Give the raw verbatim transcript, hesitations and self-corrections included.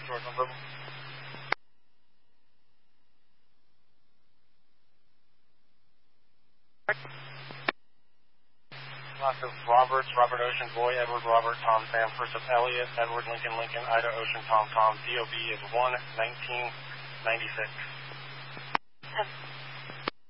George on Verbal. Lots of Roberts, Robert Ocean, Boy, Edward, Robert, Tom, Sam, first of Elliot, Edward, Lincoln, Lincoln, Ida, Ocean, Tom, Tom, D O B is one nineteen ninety-six.